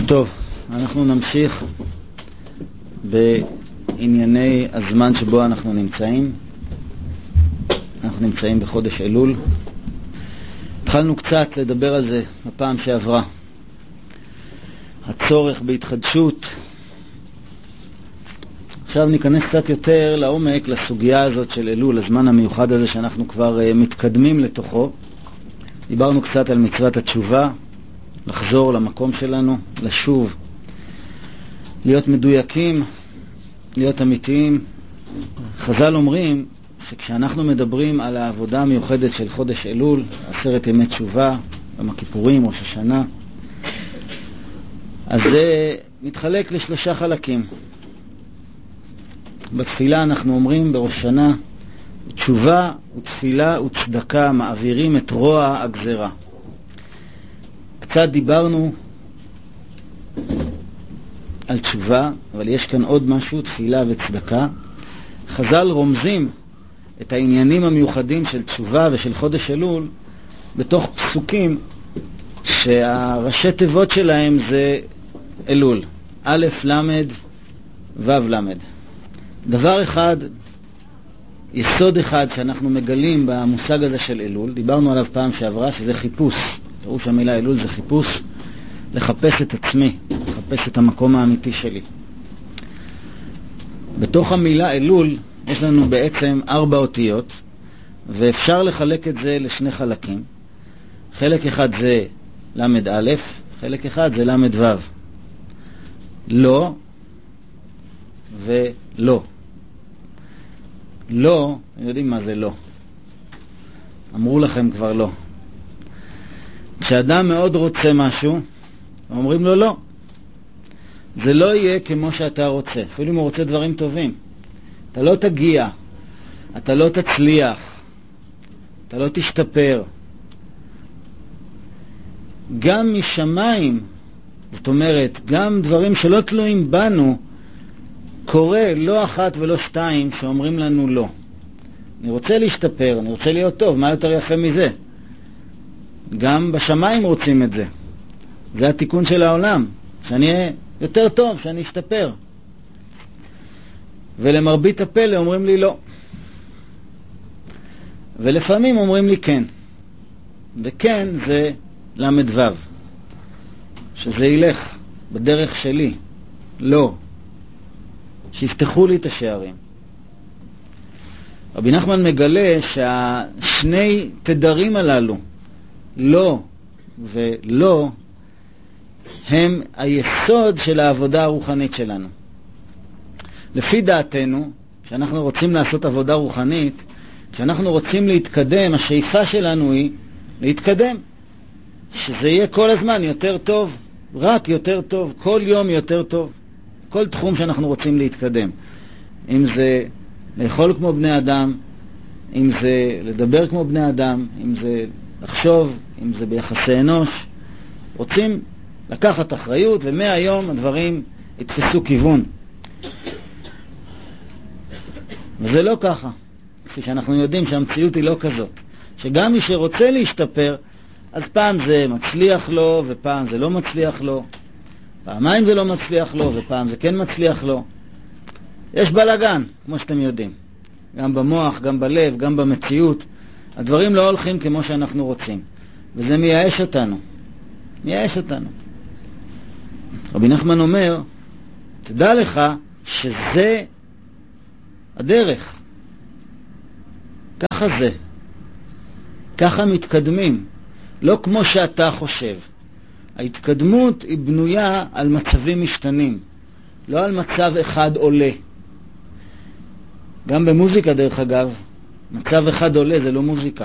טוב, אנחנו נמשיך בענייני הזמן שבו אנחנו נמצאים. אנחנו נמצאים בחודש אלול. התחלנו קצת לדבר על זה בפעם שעברה. הצורך בהתחדשות. עכשיו ניכנס קצת יותר לעומק לסוגיה הזאת של אלול, הזמן המיוחד הזה שאנחנו כבר מתקדמים לתוכו. דיברנו קצת על מצוות התשובה, לחזור למקום שלנו, לשוב, להיות מדויקים, להיות אמיתיים. חז"ל אומרים שכשאנחנו מדברים על העבודה המיוחדת של חודש אלול, 10 ימי תשובה, יום הכיפורים, ראש השנה, אז זה מתחלק לשלושה חלקים. בתפילה אנחנו אומרים בראש השנה, תשובה ותפילה וצדקה מעבירים את רוע הגזרה. קצת דיברנו על תשובה, אבל יש כאן עוד משהו, תפילה וצדקה. חז"ל רומזים את העניינים המיוחדים של תשובה ושל חודש אלול בתוך פסוקים שהראשי תיבות שלהם זה אלול, א' למד ו' למד. דבר אחד, יסוד אחד שאנחנו מגלים במושג הזה של אלול, דיברנו עליו פעם שעברה, שזה חיפוש. פירוש המילה אלול זה חיפוש, לחפש את עצמי, לחפש את המקום האמיתי שלי. בתוך המילה אלול יש לנו בעצם 4 אותיות, ואפשר לחלק את זה לשני חלקים. חלק אחד זה למד א', חלק אחד זה למד ו'. לא ולא. לא, אתם יודעים מה זה לא. אמרו לכם כבר לא. כשאדם מאוד רוצה משהו, אומרים לו לא. זה לא יהיה כמו שאתה רוצה, אפילו אם הוא רוצה דברים טובים. אתה לא תגיע, אתה לא תצליח, אתה לא תשתפר. גם משמיים, זאת אומרת, גם דברים שלא תלויים בנו, קורה לא אחת ולא 2 שאומרים לנו לא. אני רוצה להשתפר, אני רוצה להיות טוב, מה יותר יפה מזה? גם בשמיים רוצים את זה. זה התיקון של העולם, שאני אהיה יותר טוב, שאני אשתפר. ולמרבית הפלא אומרים לי לא. ולפעמים אומרים לי כן. וכן זה למד ו', שזה ילך בדרך שלי. לא. שיפתחו לי את השערים. רבי נחמן מגלה שהשני תדרים הללו, לא ולא, הם היסוד של העבודה הרוחנית שלנו. לפי דעתנו, כשאנחנו רוצים לעשות עבודה רוחנית, כשאנחנו רוצים להתקדם, השאיפה שלנו היא להתקדם. שזה יהיה כל הזמן יותר טוב, רק יותר טוב, כל יום יותר טוב. כל תחום שאנחנו רוצים להתקדם. אם זה לאכול כמו בני אדם, אם זה לדבר כמו בני אדם, אם זה לחשוב, אם זה ביחסי אנוש. רוצים לקחת אחריות, ומהיום הדברים יתפסו כיוון. וזה לא ככה. כפי שאנחנו יודעים שהמציאות היא לא כזאת. שגם מי שרוצה להשתפר, אז פעם זה מצליח לו, ופעם זה לא מצליח לו. פעמיים זה לא מצליח לו, ופעם זה כן מצליח לו. יש בלגן, כמו שאתם יודעים. גם במוח, גם בלב, גם במציאות. הדברים לא הולכים כמו שאנחנו רוצים. וזה מייאש אותנו. מייאש אותנו. רבי נחמן אומר, תדע לך שזה הדרך. ככה זה. ככה מתקדמים. לא כמו שאתה חושב. ההתקדמות היא בנויה על מצבים משתנים, לא על מצב אחד עולה. גם במוזיקה דרך אגב, מצב אחד עולה זה לא מוזיקה.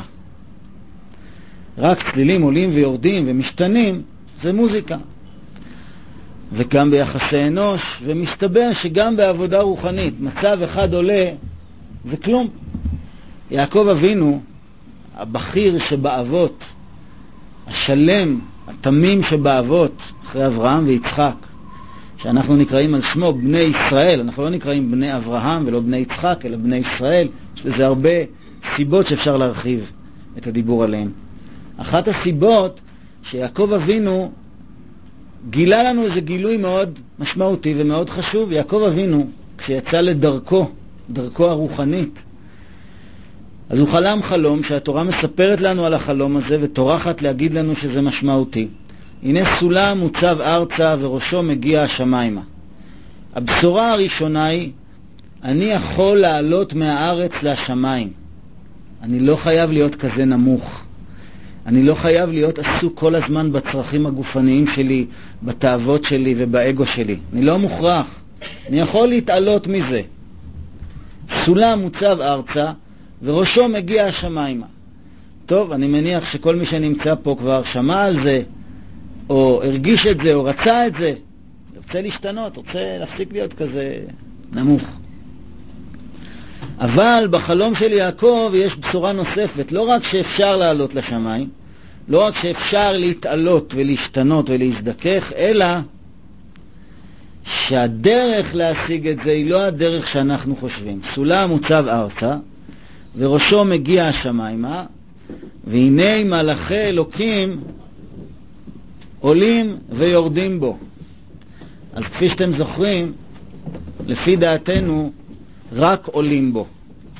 רק צלילים עולים ויורדים ומשתנים זה מוזיקה. וגם ביחסי אנוש, ומסתבר שגם בעבודה רוחנית, מצב אחד עולה זה כלום. יעקב אבינו, הבכיר שבאבות, השלם, התמים שבאבות, אחרי אברהם ויצחק, שאנחנו נקראים על שמו בני ישראל, אנחנו לא נקראים בני אברהם ולא בני יצחק, אלא בני ישראל. יש לזה הרבה סיבות שאפשר להרחיב את הדיבור עליהן. אחת הסיבות שיעקב אבינו גילה לנו איזה גילוי מאוד משמעותי ומאוד חשוב. יעקב אבינו, כשיצא לדרכו, דרכו הרוחנית, אז הוא חלם חלום שהתורה מספרת לנו על החלום הזה וטורחת להגיד לנו שזה משמעותי. הנה סולם מוצב ארצה וראשו מגיע השמיימה. הבשורה הראשונה היא, אני יכול לעלות מהארץ לשמיים. אני לא חייב להיות כזה נמוך. אני לא חייב להיות עסוק כל הזמן בצרכים הגופניים שלי, בתאוות שלי ובאגו שלי. אני לא מוכרח. אני יכול להתעלות מזה. סולם מוצב ארצה וראשו מגיע השמיימה. טוב, אני מניח שכל מי שנמצא פה כבר שמע על זה, או הרגיש את זה, או רצה את זה. רוצה להשתנות, רוצה להפסיק להיות כזה נמוך. אבל בחלום של יעקב יש בשורה נוספת. לא רק שאפשר לעלות לשמיים, לא רק שאפשר להתעלות ולהשתנות ולהזדכך, אלא שהדרך להשיג את זה היא לא הדרך שאנחנו חושבים. סולם מוצב ארצה וראשו מגיע השמיימה, והנה מלאכי אלוקים עולים ויורדים בו. אז כפי שאתם זוכרים, לפי דעתנו רק עולים בו.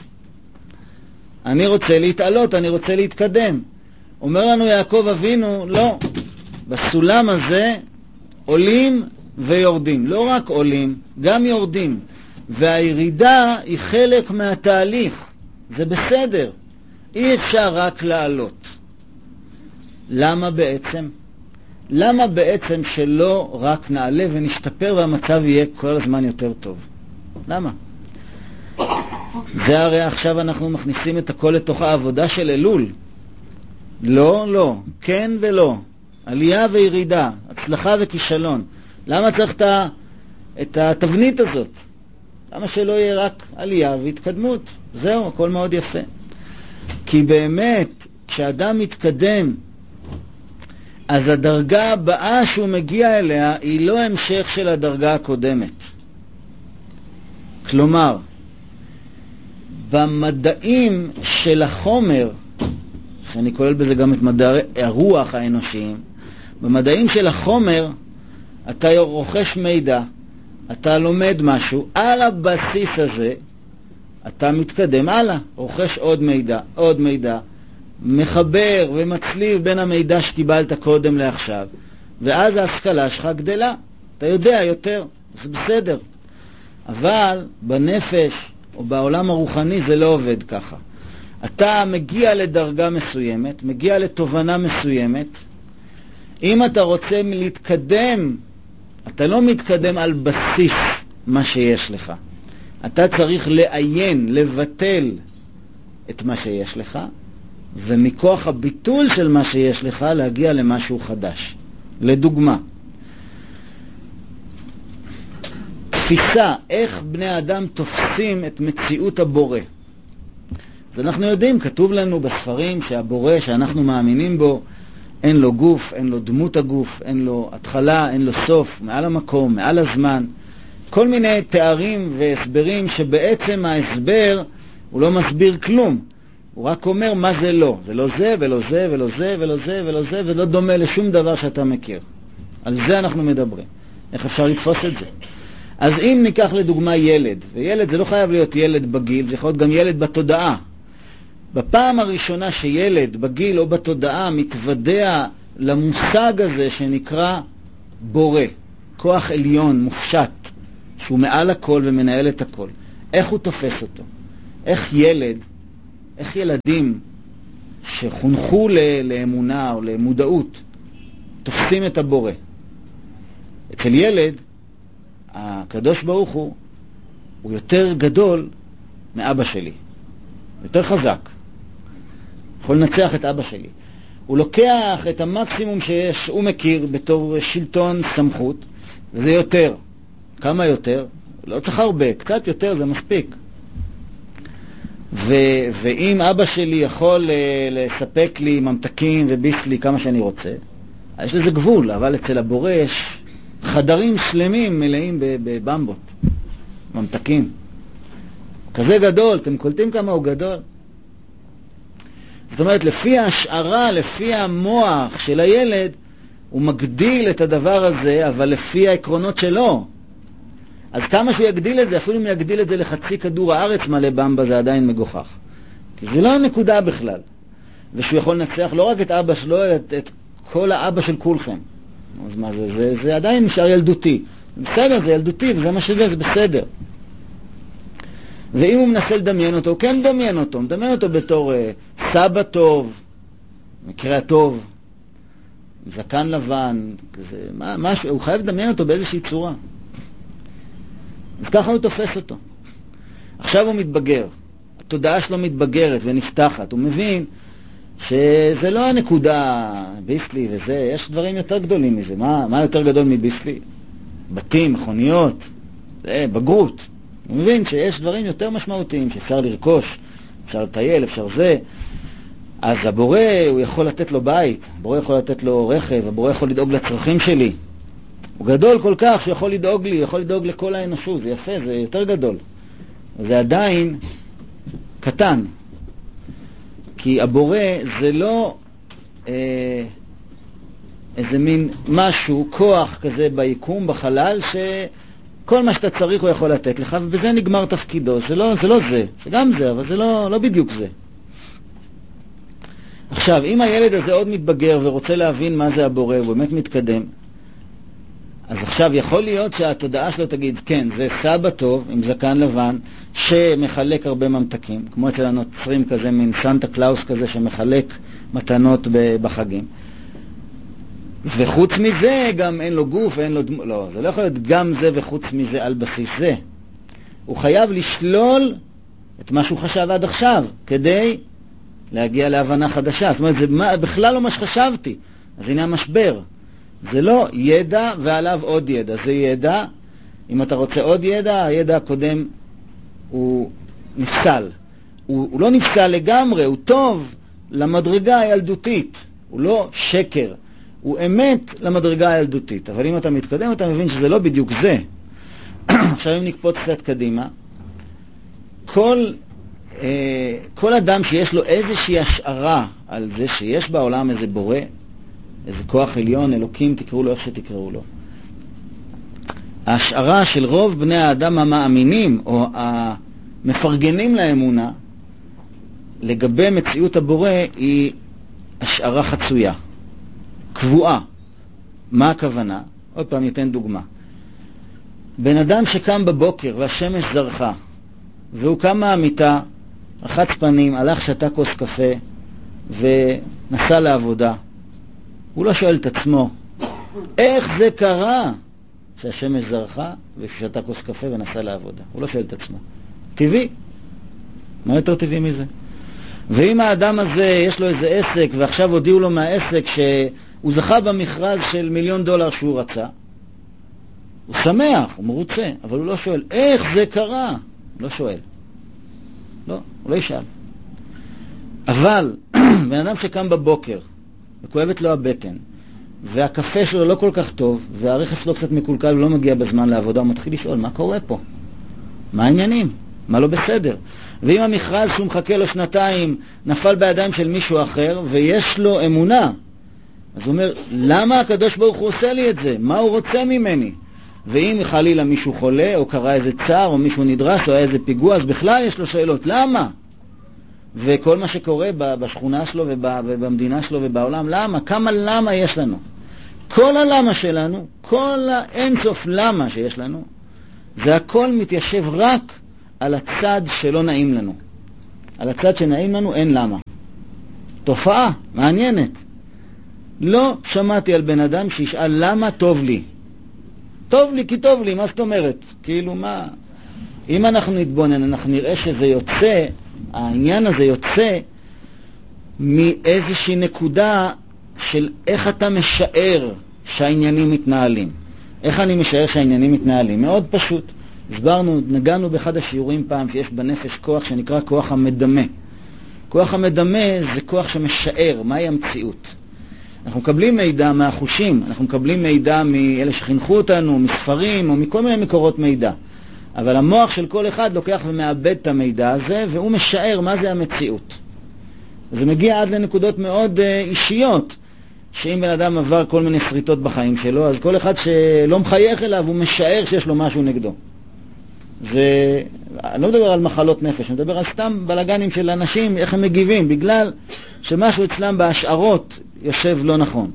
אני רוצה להתעלות, אני רוצה להתקדם. אומר לנו יעקב אבינו, לא, בסולם הזה עולים ויורדים. לא רק עולים, גם יורדים. והירידה היא חלק מהתהליך. זה בסדר. אי אפשר רק לעלות. למה בעצם? למה בעצם שלא רק נעלה ונשתפר והמצב יהיה כל הזמן יותר טוב? למה? זה הרי עכשיו אנחנו מכניסים את הכל לתוך העבודה של אלול. לא, לא, כן ולא. עלייה וירידה, הצלחה וכישלון. למה צריך את התבנית הזאת? למה שלא יהיה רק עלייה והתקדמות? זהו, הכל מאוד יפה. כי באמת, כשאדם מתקדם, אז הדרגה הבאה שהוא מגיע אליה היא לא המשך של הדרגה הקודמת. כלומר, במדעים של החומר, שאני כולל בזה גם את מדעי הרוח האנושיים, במדעים של החומר אתה רוכש מידע, אתה לומד משהו, על הבסיס הזה אתה מתקדם הלאה, רוכש עוד מידע, מחבר ומצליב בין המידע שקיבלת קודם לעכשיו, ואז ההשכלה שלך גדלה, אתה יודע יותר, זה בסדר. אבל בנפש או בעולם הרוחני זה לא עובד ככה. אתה מגיע לדרגה מסוימת, מגיע לתובנה מסוימת. אם אתה רוצה להתקדם, אתה לא מתקדם על בסיס מה שיש לך. אתה צריך לעיין, לבטל את מה שיש לך, ומכוח הביטול של מה שיש לך להגיע למשהו חדש. לדוגמה, תפיסה, איך בני אדם תופסים את מציאות הבורא. אז אנחנו יודעים, כתוב לנו בספרים שהבורא שאנחנו מאמינים בו, אין לו גוף, אין לו דמות הגוף, אין לו התחלה, אין לו סוף, מעל המקום, מעל הזמן. כל מיני תארים והסברים שבעצם ההסבר הוא לא מסביר כלום. הוא רק אומר מה זה לא. זה לא זה ולא זה ולא זה ולא זה ולא זה, ולא דומה לשום דבר שאתה מכיר. על זה אנחנו מדברים. איך אפשר לתפוס את זה? אז אם ניקח לדוגמה ילד, וילד זה לא חייב להיות ילד בגיל, זה יכול להיות גם ילד בתודעה. בפעם הראשונה שילד בגיל או בתודעה מתוודע למושג הזה שנקרא בורא, כוח עליון, מופשט, שהוא מעל הכל ומנהל את הכל, איך הוא תופס אותו? איך ילדים שחונכו לאמונה או למודעות תופסים את הבורא? אצל ילד הקדוש ברוך הוא יותר גדול מאבא שלי, יותר חזק, יכול לנצח את אבא שלי. הוא לוקח את המקסימום שיש, הוא מכיר בתור שלטון סמכות, וזה יותר. כמה יותר? לא צריך הרבה, קצת יותר זה מספיק. ואם אבא שלי יכול לספק לי ממתקים וביסלי כמה שאני רוצה, יש לזה גבול, אבל אצל הבורא יש חדרים שלמים מלאים בבמבות, ממתקים. כזה גדול, אתם קולטים כמה הוא גדול? זאת אומרת, לפי ההשערה, לפי המוח של הילד, הוא מגדיל את הדבר הזה, אבל לפי העקרונות שלו. אז כמה שהוא יגדיל את זה, אפילו אם יגדיל את זה לחצי כדור הארץ מלא במבה, זה עדיין מגוחך. כי זה לא הנקודה בכלל. ושהוא יכול לנצח לא רק את אבא שלו, אלא את כל האבא של כולכם. אז מה זה? זה עדיין נשאר ילדותי. בסדר, זה ילדותי, וזה מה שזה, זה בסדר. ואם הוא מנסה לדמיין אותו, הוא כן מדמיין אותו. הוא מדמיין אותו בתור סבא טוב, מקרה טוב, זקן לבן, כזה, משהו, הוא חייב לדמיין אותו באיזושהי צורה. אז ככה הוא תופס אותו. עכשיו הוא מתבגר. התודעה שלו מתבגרת ונפתחת. הוא מבין שזה לא הנקודה ביסלי וזה, יש דברים יותר גדולים מזה. מה יותר גדול מביסלי? בתים, מכוניות, זה בגרות. הוא מבין שיש דברים יותר משמעותיים שאפשר לרכוש, אפשר לטייל, אפשר זה. אז הבורא, הוא יכול לתת לו בית, הבורא יכול לתת לו רכב, הבורא יכול לדאוג לצרכים שלי. הוא גדול כל כך שהוא יכול לדאוג לי, יכול לדאוג לכל האנושות, זה יפה, זה יותר גדול. זה עדיין קטן. כי הבורא זה לא איזה מין משהו, כוח כזה ביקום, בחלל, שכל מה שאתה צריך הוא יכול לתת לך, ובזה נגמר תפקידו. זה לא זה, זה גם זה, אבל זה לא בדיוק זה. עכשיו, אם הילד הזה עוד מתבגר ורוצה להבין מה זה הבורא, הוא באמת מתקדם, אז עכשיו יכול להיות שהתודעה שלו תגיד, כן, זה סבא טוב עם זקן לבן שמחלק הרבה ממתקים, כמו אצל הנוצרים כזה, מין סנטה קלאוס כזה שמחלק מתנות בחגים. וחוץ מזה גם אין לו גוף ואין לו דמות, לא, זה לא יכול להיות גם זה וחוץ מזה על בסיס זה. הוא חייב לשלול את מה שהוא חשב עד עכשיו, כדי להגיע להבנה חדשה. זאת אומרת, זה בכלל לא מה שחשבתי. אז הנה המשבר. זה לא ידע ועליו עוד ידע, זה ידע. אם אתה רוצה עוד ידע, הידע הקודם הוא נפסל. הוא לא נפסל לגמרי, הוא טוב למדרגה הילדותית. הוא לא שקר, הוא אמת למדרגה הילדותית. אבל אם אתה מתקדם, אתה מבין שזה לא בדיוק זה. עכשיו אם נקפוץ קצת קדימה, כל אדם שיש לו איזושהי השערה על זה שיש בעולם איזה בורא, איזה כוח עליון, אלוקים, תקראו לו איך שתקראו לו. ההשערה של רוב בני האדם המאמינים או המפרגנים לאמונה לגבי מציאות הבורא היא השערה חצויה, קבועה. מה הכוונה? עוד פעם ניתן דוגמה. בן אדם שקם בבוקר והשמש זרחה והוא קם מהמיטה, רחץ פנים, הלך שתה כוס קפה ונסע לעבודה, הוא לא שואל את עצמו איך זה קרה שהשמש זרחה ושתה כוס קפה ונסע לעבודה. הוא לא שואל את עצמו. טבעי. מה יותר טבעי מזה? ואם האדם הזה יש לו איזה עסק ועכשיו הודיעו לו מהעסק שהוא זכה במכרז של $1,000,000 שהוא רצה, הוא שמח, הוא מרוצה, אבל הוא לא שואל איך זה קרה. הוא לא שואל. לא, הוא לא ישאל. אבל בן אדם שקם בבוקר וכואבת לו הבטן והקפה שלו לא כל כך טוב והרכב שלו קצת מקולקל ולא מגיע בזמן לעבודה, הוא מתחיל לשאול מה קורה פה, מה העניינים, מה לא בסדר. ואם המכרז שהוא מחכה לו 2 נפל בידיים של מישהו אחר ויש לו אמונה, אז הוא אומר, למה הקדוש ברוך הוא עושה לי את זה? מה הוא רוצה ממני? ואם חלילה מישהו חולה או קרה איזה צער או מישהו נדרס או היה איזה פיגוע, אז בכלל יש לו שאלות, למה? וכל מה שקורה בשכונה שלו ובמדינה שלו ובעולם, למה? כמה למה יש לנו? כל הלמה שלנו, כל האינסוף למה שיש לנו, זה הכל מתיישב רק על הצד שלא נעים לנו. על הצד שנעים לנו אין למה. תופעה מעניינת. לא שמעתי על בן אדם שישאל למה טוב לי. טוב לי כי טוב לי, מה זאת אומרת? כאילו מה? אם אנחנו נתבונן, אנחנו נראה שזה יוצא, העניין הזה יוצא מאיזושהי נקודה של איך אתה משער שהעניינים מתנהלים. איך אני משער שהעניינים מתנהלים? מאוד פשוט. הסברנו, נגענו באחד השיעורים פעם שיש בנפש כוח שנקרא כוח המדמה. כוח המדמה זה כוח שמשער מהי המציאות. אנחנו מקבלים מידע מהחושים, אנחנו מקבלים מידע מאלה שחינכו אותנו, מספרים או מכל מיני מקורות מידע. אבל המוח של כל אחד לוקח ומאבד את המידע הזה, והוא משער מה זה המציאות. זה מגיע עד לנקודות מאוד אישיות. שאם בן אדם עבר כל מיני שריטות בחיים שלו, אז כל אחד שלא מחייך אליו הוא משער שיש לו משהו נגדו. אני לא מדבר על מחלות נפש, אני מדבר על סתם בלגנים של אנשים, איך הם מגיבים, בגלל שמשהו אצלם בהשערות יושב לא נכון.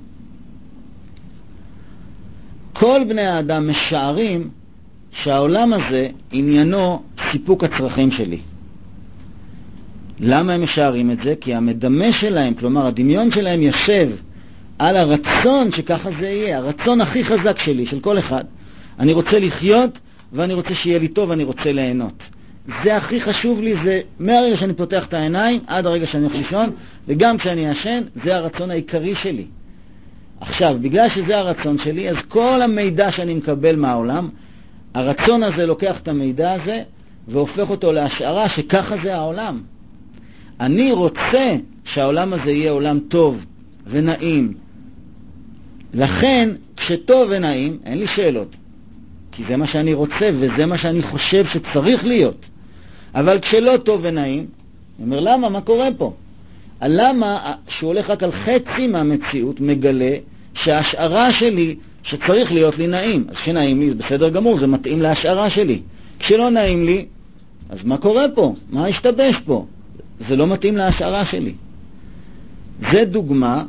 כל בני האדם משערים שהעולם הזה עניינו סיפוק הצרכים שלי. למה הם משערים את זה? כי המדמה שלהם, כלומר הדמיון שלהם יושב על הרצון שככה זה יהיה, הרצון הכי חזק שלי, של כל אחד. אני רוצה לחיות ואני רוצה שיהיה לי טוב ואני רוצה ליהנות. זה הכי חשוב לי, זה מהרגע שאני פותח את העיניים עד הרגע שאני הולך לישון, וגם כשאני ישן, זה הרצון העיקרי שלי. עכשיו, בגלל שזה הרצון שלי, אז כל המידע שאני מקבל מהעולם, הרצון הזה לוקח את המידע הזה והופך אותו להשערה שככה זה העולם. אני רוצה שהעולם הזה יהיה עולם טוב ונעים. לכן, כשטוב ונעים, אין לי שאלות. כי זה מה שאני רוצה וזה מה שאני חושב שצריך להיות. אבל כשלא טוב ונעים, אני אומר, למה? מה קורה פה? למה שהוא הולך רק על חצי מהמציאות מגלה שההשערה שלי שצריך להיות לי נעים? אז כשנעים לי, זה בסדר גמור, זה מתאים להשערה שלי. כשלא נעים לי, אז מה קורה פה? מה השתבש פה? זה לא מתאים להשערה שלי. זה דוגמה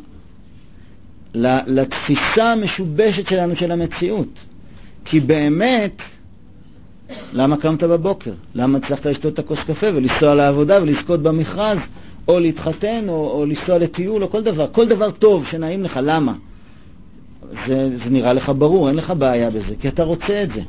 לתפיסה המשובשת שלנו של המציאות. כי באמת, למה קמת בבוקר? למה הצלחת לשתות את הכוס קפה ולנסוע לעבודה ולזכות במכרז, או להתחתן, או לנסוע לטיול, או כל דבר? כל דבר טוב שנעים לך, למה? זה נראה לך ברור, אין לך בעיה בזה, כי אתה רוצה את זה.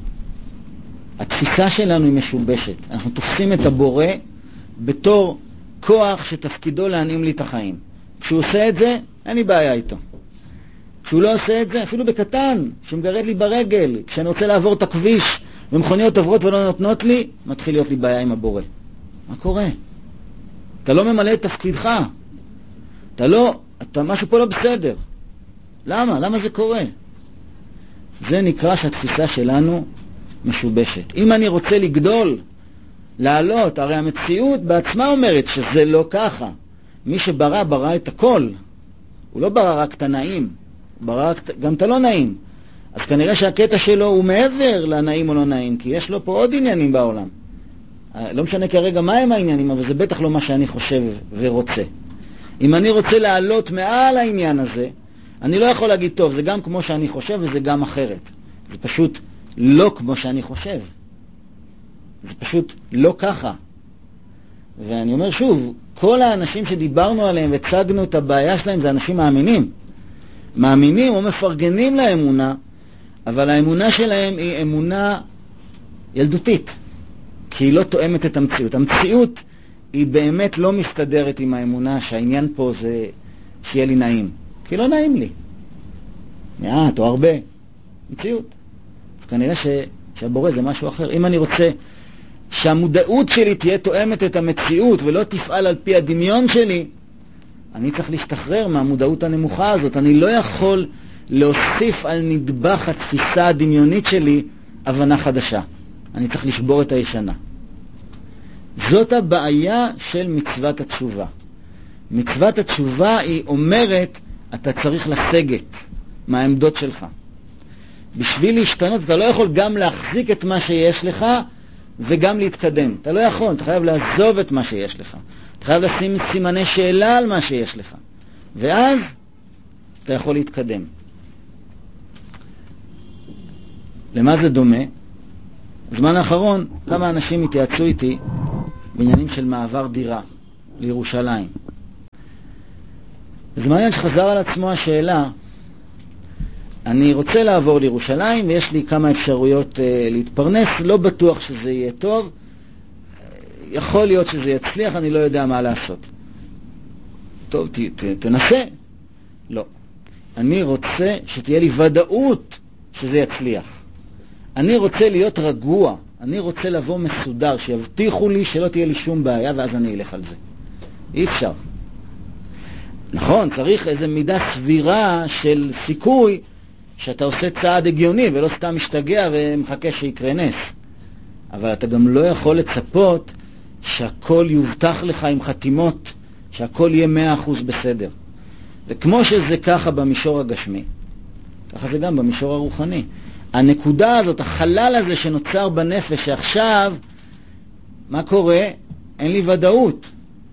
התפיסה שלנו היא משובשת. אנחנו תופסים את הבורא בתור כוח שתפקידו להנעים לי את החיים. כשהוא עושה את זה, אין לי בעיה איתו. כשהוא לא עושה את זה, אפילו בקטן, שמגרד לי ברגל, כשאני רוצה לעבור את הכביש ומכוניות עוברות ולא נותנות לי, מתחיל להיות לי בעיה עם הבורא. מה קורה? אתה לא ממלא את תפקידך. אתה משהו פה לא בסדר. למה? למה זה קורה? זה נקרא שהתפיסה שלנו משובשת. אם אני רוצה לגדול, לעלות, הרי המציאות בעצמה אומרת שזה לא ככה. מי ברא את הכל. הוא לא ברא רק את הנעים, הוא ברא גם את הלא נעים. אז כנראה שהקטע שלו הוא מעבר לנעים או לא נעים, כי יש לו פה עוד עניינים בעולם. לא משנה כרגע מה הם העניינים, אבל זה בטח לא מה שאני חושב ורוצה. אם אני רוצה לעלות מעל העניין הזה, אני לא יכול להגיד, טוב, זה גם כמו שאני חושב וזה גם אחרת. זה פשוט לא כמו שאני חושב. זה פשוט לא ככה. ואני אומר שוב, כל האנשים שדיברנו עליהם והצגנו את הבעיה שלהם זה אנשים מאמינים. מאמינים או מפרגנים לאמונה, אבל האמונה שלהם היא אמונה ילדותית, כי היא לא תואמת את המציאות. המציאות היא באמת לא מסתדרת עם האמונה שהעניין פה זה שיהיה לי נעים. כי לא נעים לי. מעט או הרבה. מציאות. כנראה שהבורא זה משהו אחר. אם אני רוצה שהמודעות שלי תהיה תואמת את המציאות ולא תפעל על פי הדמיון שלי, אני צריך להשתחרר מהמודעות הנמוכה הזאת. אני לא יכול להוסיף על נדבך התפיסה הדמיונית שלי הבנה חדשה. אני צריך לשבור את הישנה. זאת הבעיה של מצוות התשובה. מצוות התשובה היא אומרת, אתה צריך לסגת מהעמדות שלך. בשביל להשתנות, אתה לא יכול גם להחזיק את מה שיש לך וגם להתקדם. אתה לא יכול, אתה חייב לעזוב את מה שיש לך. אתה חייב לשים סימני שאלה על מה שיש לך. ואז אתה יכול להתקדם. למה זה דומה? בזמן האחרון כמה אנשים התייעצו איתי בעניינים של מעבר דירה לירושלים. זה מעניין שחזר על עצמו השאלה, אני רוצה לעבור לירושלים ויש לי כמה אפשרויות להתפרנס, לא בטוח שזה יהיה טוב, יכול להיות שזה יצליח, אני לא יודע מה לעשות. טוב, תנסה. לא. אני רוצה שתהיה לי ודאות שזה יצליח. אני רוצה להיות רגוע, אני רוצה לבוא מסודר, שיבטיחו לי שלא תהיה לי שום בעיה ואז אני אלך על זה. אי אפשר. נכון, צריך איזו מידה סבירה של סיכוי שאתה עושה צעד הגיוני ולא סתם משתגע ומחכה שיקרה נס. אבל אתה גם לא יכול לצפות שהכל יובטח לך עם חתימות, שהכל יהיה 100% בסדר. וכמו שזה ככה במישור הגשמי, ככה זה גם במישור הרוחני. הנקודה הזאת, החלל הזה שנוצר בנפש, שעכשיו, מה קורה? אין לי ודאות.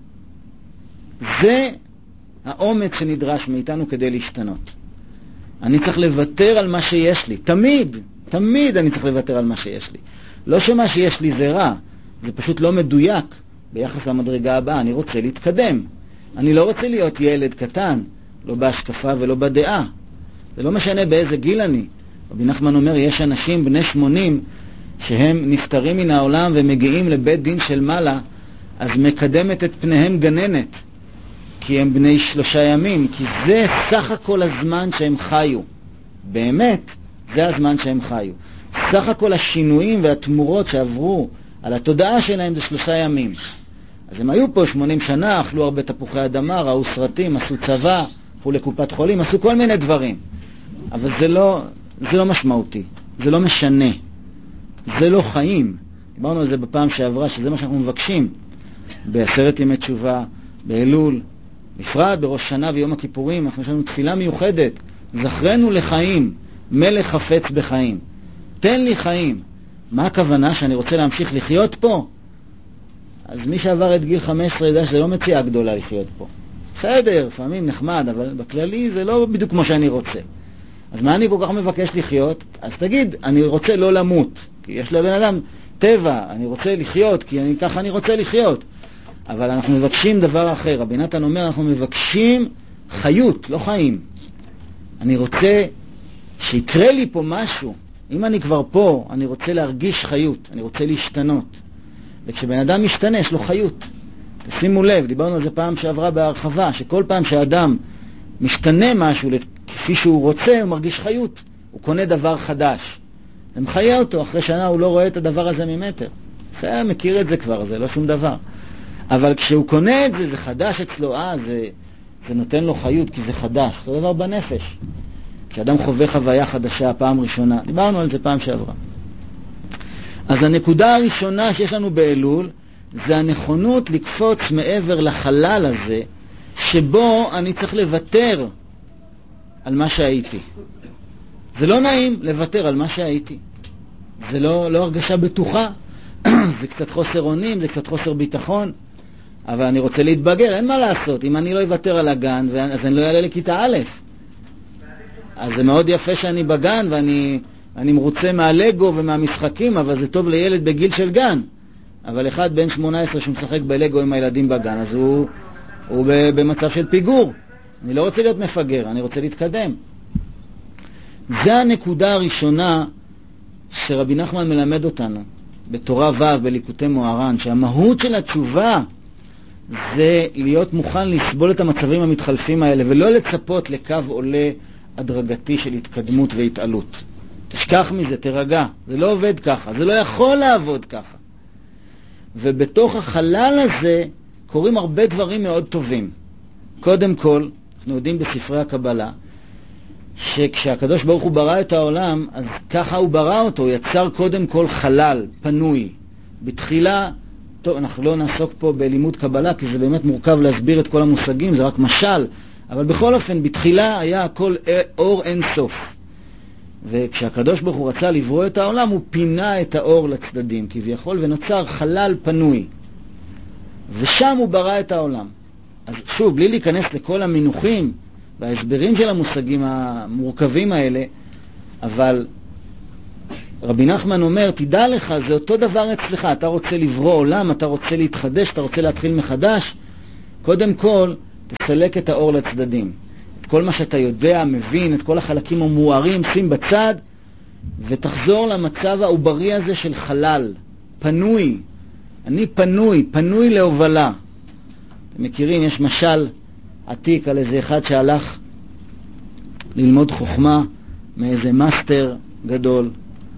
זה האומץ שנדרש מאיתנו כדי להשתנות. אני צריך לוותר על מה שיש לי. תמיד אני צריך לוותר על מה שיש לי. לא שמה שיש לי זה רע, זה פשוט לא מדויק ביחס למדרגה הבאה. אני רוצה להתקדם. אני לא רוצה להיות ילד קטן, לא בהשקפה ולא בדעה. זה לא משנה באיזה גיל אני. רבי נחמן אומר, יש אנשים בני 80 שהם נפטרים מן העולם ומגיעים לבית דין של מעלה, אז מקדמת את פניהם גננת, כי הם בני 3 ימים, כי זה סך הכל הזמן שהם חיו. באמת, זה הזמן שהם חיו. סך הכל השינויים והתמורות שעברו על התודעה שלהם זה 3 ימים. אז הם היו פה 80 שנה, אכלו הרבה תפוחי אדמה, ראו סרטים, עשו צבא, הלכו לקופת חולים, עשו כל מיני דברים. אבל זה לא משמעותי, זה לא משנה, זה לא חיים. דיברנו על זה בפעם שעברה, שזה מה שאנחנו מבקשים ב10 ימי תשובה, באלול, בפרט בראש שנה ויום הכיפורים. אנחנו יש לנו תפילה מיוחדת, זכרנו לחיים, מלך חפץ בחיים. תן לי חיים. מה הכוונה? שאני רוצה להמשיך לחיות פה? אז מי שעבר את גיל 15 יודע שזה לא מציאה גדולה לחיות פה. בסדר, לפעמים נחמד, אבל בכללי זה לא בדיוק כמו שאני רוצה. אז מה אני כל כך מבקש לחיות? אז תגיד, אני רוצה לא למות, כי יש לבן אדם טבע, אני רוצה לחיות, כי ככה אני רוצה לחיות. אבל אנחנו מבקשים דבר אחר. רבי נתן אומר, אנחנו מבקשים חיות, לא חיים. אני רוצה שיקרה לי פה משהו. אם אני כבר פה, אני רוצה להרגיש חיות, אני רוצה להשתנות. וכשבן אדם משתנה, יש לו חיות. תשימו לב, דיברנו על זה פעם שעברה בהרחבה, שכל פעם שהאדם משתנה משהו כפי שהוא רוצה, הוא מרגיש חיות. הוא קונה דבר חדש. זה מחיה אותו, אחרי שנה הוא לא רואה את הדבר הזה ממטר. זה מכיר את זה כבר, זה לא שום דבר. אבל כשהוא קונה את זה, זה חדש אצלו, זה נותן לו חיות, כי זה חדש. זה דבר בנפש. כשאדם חווה חוויה חדשה פעם ראשונה, דיברנו על זה פעם שעברה. אז הנקודה הראשונה שיש לנו באלול, זה הנכונות לקפוץ מעבר לחלל הזה, שבו אני צריך לוותר על מה שהייתי. זה לא נעים לוותר על מה שהייתי. זה לא הרגשה בטוחה. זה קצת חוסר אונים, זה קצת חוסר ביטחון. אבל אני רוצה להתבגר, אין מה לעשות. אם אני לא אוותר על הגן, אז אני לא אעלה לכיתה א'. אז זה מאוד יפה שאני בגן, ואני מרוצה מהלגו ומהמשחקים, אבל זה טוב לילד בגיל של גן. אבל אחד בן 18 שמשחק בלגו עם הילדים בגן, אז הוא במצב של פיגור. אני לא רוצה להיות מפגר, אני רוצה להתקדם. זה הנקודה הראשונה שרבי נחמן מלמד אותנו בתורה ו' בליקוטי מוהר"ן, שהמהות של התשובה זה להיות מוכן לסבול את המצבים המתחלפים האלה, ולא לצפות לקו עולה הדרגתי של התקדמות והתעלות. תשכח מזה, תרגע. זה לא עובד ככה, זה לא יכול לעבוד ככה. ובתוך החלל הזה קורים הרבה דברים מאוד טובים. קודם כל, אנחנו יודעים בספרי הקבלה, שכשהקדוש ברוך הוא ברא את העולם, אז ככה הוא ברא אותו, הוא יצר קודם כל חלל, פנוי. בתחילה, טוב, אנחנו לא נעסוק פה בלימוד קבלה, כי זה באמת מורכב להסביר את כל המושגים, זה רק משל, אבל בכל אופן, בתחילה היה הכל אור אין סוף. וכשהקדוש ברוך הוא רצה לברוא את העולם, הוא פינה את האור לצדדים, כביכול, ונוצר חלל פנוי. ושם הוא ברא את העולם. אז שוב, בלי להיכנס לכל המינוחים וההסברים של המושגים המורכבים האלה, אבל רבי נחמן אומר, תדע לך, זה אותו דבר אצלך. אתה רוצה לברוא עולם, אתה רוצה להתחדש, אתה רוצה להתחיל מחדש. קודם כל, תסלק את האור לצדדים. את כל מה שאתה יודע, מבין, את כל החלקים המוארים, שים בצד, ותחזור למצב העוברי הזה של חלל, פנוי. אני פנוי להובלה. אתם מכירים, יש משל עתיק על איזה אחד שהלך ללמוד חוכמה מאיזה מאסטר גדול,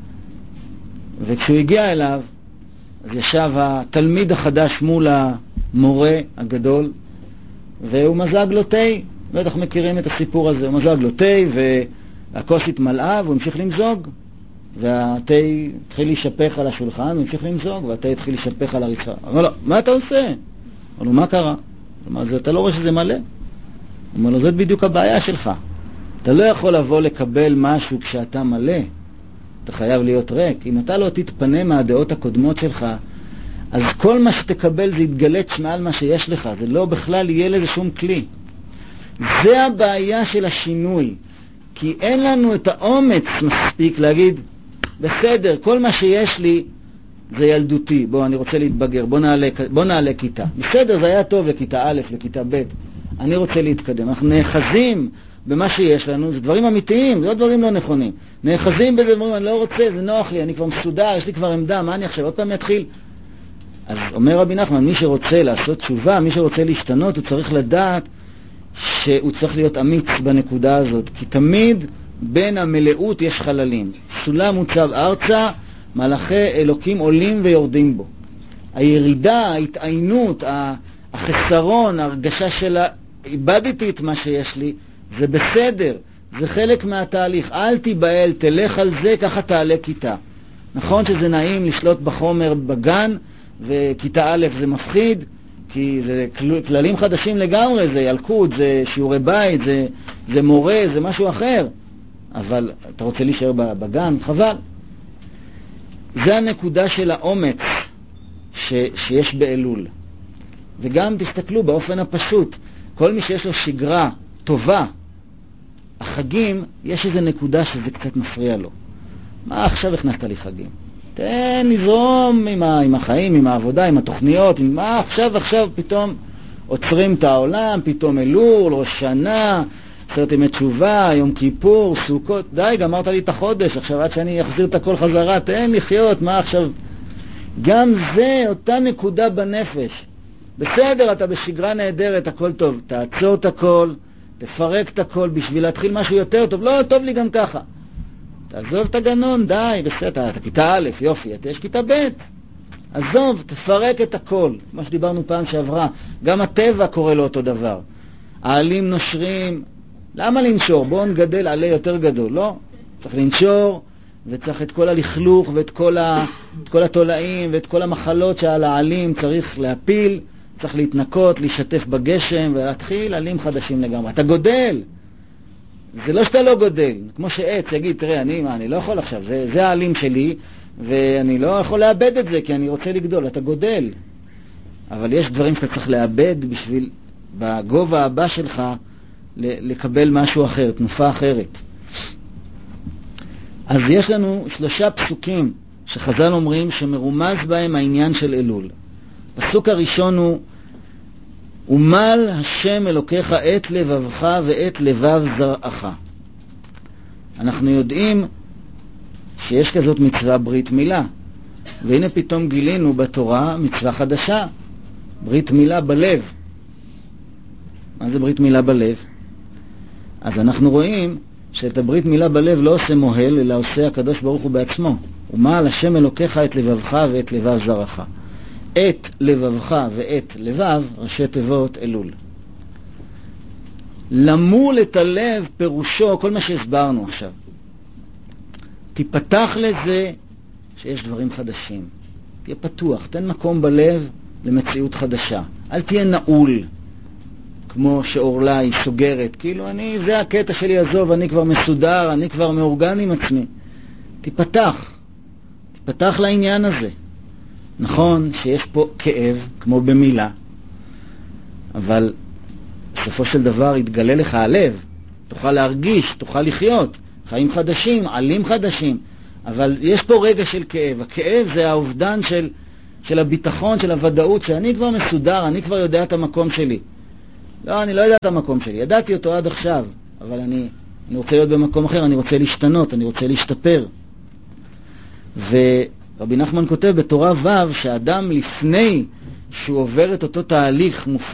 וכשהוא הגיע אליו, אז ישב התלמיד החדש מול המורה הגדול, והוא מזג לו תה. בטח מכירים את הסיפור הזה. הוא מזג לו תה, והכוס התמלאה, והוא המשיך למזוג, והתה התחיל להישפך על השולחן, הוא המשיך למזוג, והתה התחיל להישפך על הרצפה. אמר לו, מה אתה עושה? אמר לו, מה קרה? אמר לו, אתה לא רואה שזה מלא? הוא אומר לו, זאת בדיוק הבעיה שלך. אתה לא יכול לבוא לקבל משהו כשאתה מלא. אתה חייב להיות ריק. אם אתה לא תתפנה מהדעות הקודמות שלך, אז כל מה שתקבל זה יתגלץ מעל מה שיש לך. זה לא בכלל יהיה לזה שום כלי. זה הבעיה של השינוי. כי אין לנו את האומץ מספיק להגיד, בסדר, כל מה שיש לי זה ילדותי. בוא, אני רוצה להתבגר. בוא נעלה כיתה. בסדר, זה היה טוב לכיתה א', לכיתה ב'. אני רוצה להתקדם. אנחנו נאחזים במה שיש לנו, זה דברים אמיתיים, זה לא דברים לא נכונים. נאחזים בזה, אומרים, אני לא רוצה, זה נוח לי, אני כבר מסודר, יש לי כבר עמדה, מה אני עכשיו? עוד פעם יתחיל. אז אומר רבי נחמן, מי שרוצה לעשות תשובה, מי שרוצה להשתנות, הוא צריך לדעת שהוא צריך להיות אמיץ בנקודה הזאת, כי תמיד בין המלאות יש חללים. סולם מוצב ארצה, מלאכי אלוקים עולים ויורדים בו. הירידה, ההתעיינות, החסרון, ההרגשה של איבדתי את מה שיש לי, זה בסדר, זה חלק מהתהליך. אל תיבהל, תלך על זה, ככה תעלה כיתה. נכון שזה נעים לשלוט בחומר בגן, וכיתה א' זה מפחיד, כי זה כללים חדשים לגמרי, זה ילקוט, זה שיעורי בית, זה מורה, זה משהו אחר. אבל אתה רוצה להישאר בגן, חבל. זה הנקודה של האומץ שיש באלול. וגם תסתכלו באופן הפשוט, כל מי שיש לו שגרה טובה, החגים, יש איזו נקודה שזה קצת מפריע לו. מה עכשיו הכנסת לי חגים? תן לזרום עם החיים, עם העבודה, עם התוכניות, עם מה עכשיו פתאום עוצרים את העולם, פתאום אלול, ראש שנה, 10 ימי תשובה, יום כיפור, סוכות, די, גמרת לי את החודש, עכשיו עד שאני אחזיר את הכל חזרה, תן לחיות, מה עכשיו? גם זה אותה נקודה בנפש. בסדר, אתה בשגרה נהדרת, הכל טוב, תעצור את הכל, תפרק את הכל בשביל להתחיל משהו יותר טוב, לא טוב לי גם ככה. תעזוב את הגנון, די, בסדר, אתה כיתה א', יופי, אתה יש כיתה ב', עזוב, תפרק את הכל, כמו שדיברנו פעם שעברה, גם הטבע קורא לו אותו דבר. העלים נושרים, למה לנשור? בואו נגדל עלה יותר גדול, לא? צריך לנשור, וצריך את כל הלכלוך ואת כל התולעים ואת כל המחלות שעל העלים צריך להפיל, צריך להתנקות, להשתף בגשם ולהתחיל עלים חדשים לגמרי. אתה גודל, זה לא שאתה לא גודל, כמו שעץ יגיד, תראה, אני לא יכול עכשיו, זה העלים שלי ואני לא יכול לאבד את זה כי אני רוצה לגדול, אתה גודל. אבל יש דברים שאתה צריך לאבד בשביל בגובה הבא שלך לקבל משהו אחר, תנופה אחרת. אז יש לנו 3 פסוקים שחז"ל אומרים שמרומז בהם העניין של אלול. הפסוק הראשון הוא, ומל השם אלוקיך את לבבך ואת לבב זרעך. אנחנו יודעים שיש כזאת מצווה ברית מילה, והנה פתאום גילינו בתורה מצווה חדשה, ברית מילה בלב. מה זה ברית מילה בלב? אז אנחנו רואים שאת הברית מילה בלב לא עושה מוהל, אלא עושה הקדוש ברוך הוא בעצמו. ומל השם אלוקיך את לבבך ואת לבב זרעך. את לבבך ואת לבב, ראשי תיבות אלול. למול את הלב פירושו, כל מה שהסברנו עכשיו. תיפתח לזה שיש דברים חדשים. תהיה פתוח, תן מקום בלב למציאות חדשה. אל תהיה נעול, כמו שאורלה היא סוגרת. כאילו זה הקטע שלי, עזוב, אני כבר מסודר, אני כבר מאורגן עם עצמי. תיפתח לעניין הזה. נכון שיש פה כאב, כמו במילה, אבל בסופו של דבר יתגלה לך הלב, תוכל להרגיש, תוכל לחיות, חיים חדשים, עלים חדשים, אבל יש פה רגע של כאב. הכאב זה האובדן של הביטחון, של הוודאות, שאני כבר מסודר, אני כבר יודע את המקום שלי. לא, אני לא יודע את המקום שלי, ידעתי אותו עד עכשיו, אבל אני רוצה להיות במקום אחר, אני רוצה להשתנות, אני רוצה להשתפר. רבי נחמן כותב בתורה ו' שאדם לפני שהוא עובר את אותו תהליך מופלא